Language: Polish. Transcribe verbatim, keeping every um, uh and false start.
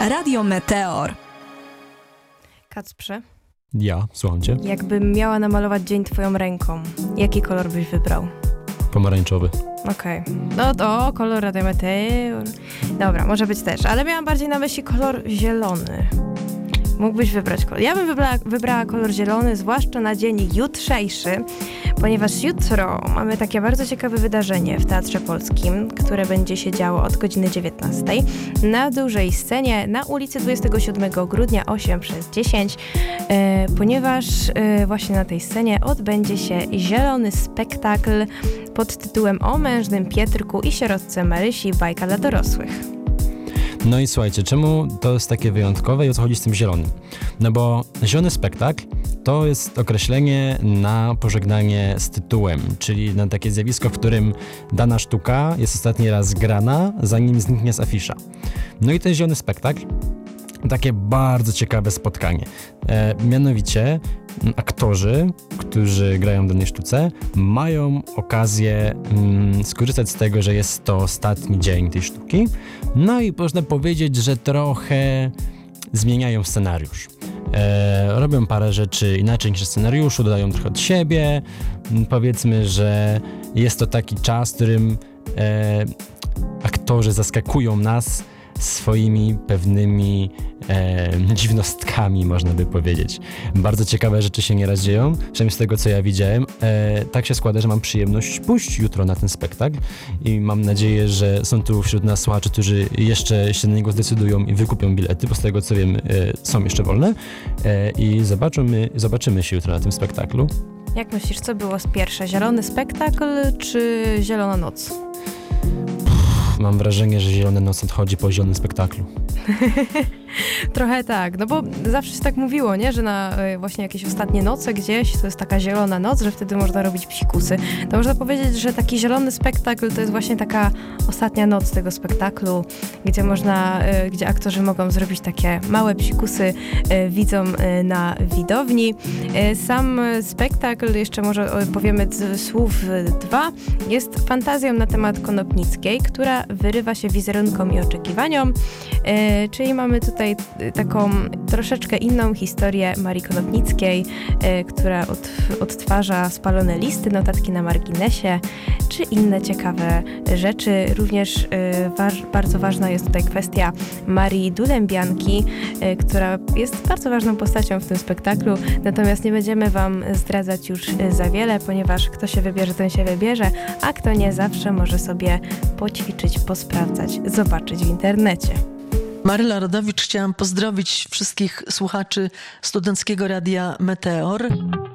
Radio Meteor. Kacprze, Ja, słucham cię. jakbym miała namalować dzień twoją ręką, jaki kolor byś wybrał? Pomarańczowy. Okej. No to kolor Radio Meteor. Dobra, może być też, ale miałam bardziej na myśli kolor zielony. Mógłbyś wybrać kolor. Ja bym wybrała, wybrała kolor zielony, zwłaszcza na dzień jutrzejszy, ponieważ jutro mamy takie bardzo ciekawe wydarzenie w Teatrze Polskim, które będzie się działo od godziny dziewiętnastej na dużej scenie na ulicy dwudziestego siódmego grudnia osiem przez dziesięć, e, ponieważ e, właśnie na tej scenie odbędzie się zielony spektakl pod tytułem O mężnym Pietrku i sierotce Marysi, bajka dla dorosłych. No i słuchajcie, czemu to jest takie wyjątkowe i o co chodzi z tym zielonym? No bo zielony spektakl to jest określenie na pożegnanie z tytułem, czyli na takie zjawisko, w którym dana sztuka jest ostatni raz grana, zanim zniknie z afisza. No i ten zielony spektakl, takie bardzo ciekawe spotkanie. E, mianowicie aktorzy, którzy grają w danej sztuce, mają okazję mm, skorzystać z tego, że jest to ostatni dzień tej sztuki. No i można powiedzieć, że trochę zmieniają scenariusz. E, robią parę rzeczy inaczej niż w scenariuszu, dodają trochę od siebie. Powiedzmy, że jest to taki czas, w którym e, aktorzy zaskakują nas swoimi pewnymi e, dziwnostkami, można by powiedzieć. Bardzo ciekawe rzeczy się nieraz dzieją, przynajmniej z tego, co ja widziałem. E, tak się składa, że mam przyjemność pójść jutro na ten spektakl i mam nadzieję, że są tu wśród nas słuchacze, którzy jeszcze się na niego zdecydują i wykupią bilety, bo z tego, co wiem, e, są jeszcze wolne e, i zobaczymy, zobaczymy się jutro na tym spektaklu. Jak myślisz, co było z pierwsze? Zielony spektakl czy zielona noc? Mam wrażenie, że Zielona Noc odchodzi po zielonym spektaklu. Trochę tak, no bo zawsze się tak mówiło, nie, że na y, właśnie jakieś ostatnie noce gdzieś to jest taka zielona noc, że wtedy można robić psikusy. To można powiedzieć, że taki zielony spektakl to jest właśnie taka ostatnia noc tego spektaklu, gdzie można, y, gdzie aktorzy mogą zrobić takie małe psikusy y, widzom y, na widowni. Y, sam spektakl, jeszcze może powiemy z słów y, dwa, jest fantazją na temat Konopnickiej, która wyrywa się wizerunkom i oczekiwaniom, y, czyli mamy tutaj taką troszeczkę inną historię Marii Konopnickiej, y, która od, odtwarza spalone listy, notatki na marginesie, czy inne ciekawe rzeczy. Również y, waż, bardzo ważna jest tutaj kwestia Marii Dulębianki, y, która jest bardzo ważną postacią w tym spektaklu, natomiast nie będziemy wam zdradzać już y, za wiele, ponieważ kto się wybierze, ten się wybierze, a kto nie, zawsze może sobie poćwiczyć, posprawdzać, zobaczyć w internecie. Maryla Rodowicz, chciałam pozdrowić wszystkich słuchaczy Studenckiego Radia Meteor.